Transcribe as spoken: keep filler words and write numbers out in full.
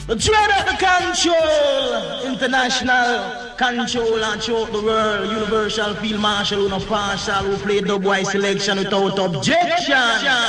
The dread of the control, international control and throughout the world, universal field marshal, who no partial, who play dub wise selection without objection.